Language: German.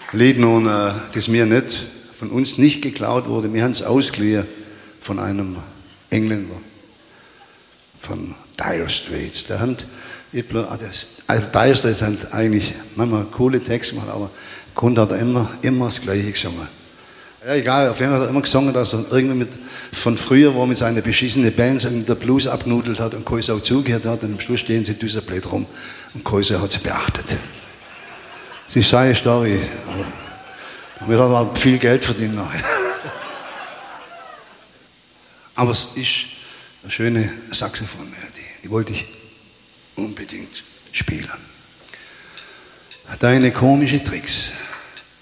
Lied nun, das mir nicht, von uns nicht geklaut wurde. Wir haben es ausgeliehen von einem Engländer, von Dire Straits. Also Dire Straits haben eigentlich manchmal coole Texte gemacht, aber Grund hat er immer das Gleiche gesungen. Ja, egal, auf jeden Fall hat er immer gesungen, dass er irgendwie von früher, wo er mit seinen beschissenen Bands der Blues abgenudelt hat und keine Sau zugehört hat, und am Schluss stehen sie düserblöd rum und keine Sau hat sie beachtet. Das ist seine Story, aber wir haben auch viel Geld verdient nachher. Aber es ist eine schöne Saxophonmelodie, die wollte ich unbedingt spielen. Deine komischen Tricks.